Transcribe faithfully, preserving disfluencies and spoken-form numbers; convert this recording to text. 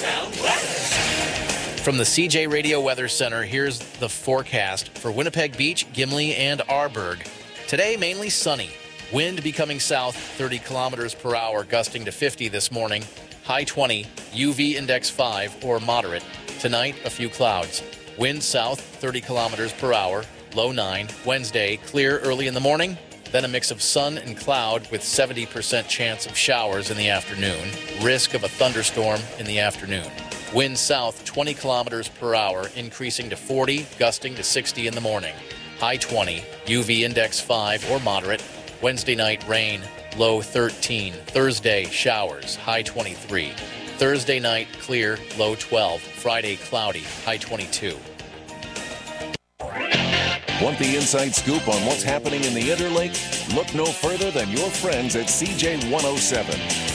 Town weather. From the C J Radio Weather Center, here's the forecast for Winnipeg Beach, Gimli, and Arborg. Today, mainly sunny. Wind becoming south, thirty kilometers per hour, gusting to fifty this morning. High twenty, U V index five or moderate. Tonight, a few clouds. Wind south, thirty kilometers per hour, low nine. Wednesday, clear early in the morning. Then a mix of sun and cloud with seventy percent chance of showers in the afternoon. Risk of a thunderstorm in the afternoon. Wind south twenty kilometers per hour, increasing to forty, gusting to sixty in the morning. High twenty, U V index five or moderate. Wednesday night rain, low thirteen. Thursday showers, high twenty-three. Thursday night clear, low twelve. Friday cloudy, high twenty-two. Want the inside scoop on what's happening in the Interlake? Look no further than your friends at C J one oh seven.